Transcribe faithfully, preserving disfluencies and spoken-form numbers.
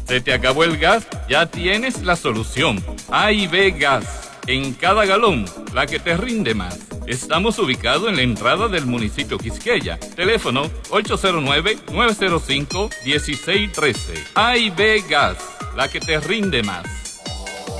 ¿Se te acabó el gas? Ya tienes la solución. A y B Gas. En cada galón, la que te rinde más. Estamos ubicados en la entrada del municipio Quisqueya. Teléfono ocho cero nueve, nueve cero cinco, uno seis uno tres. A y B Gas, la que te rinde más.